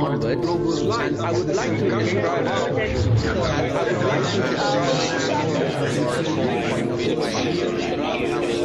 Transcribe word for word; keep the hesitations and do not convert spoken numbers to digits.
onwards, and I would like to describe, and I would like to describe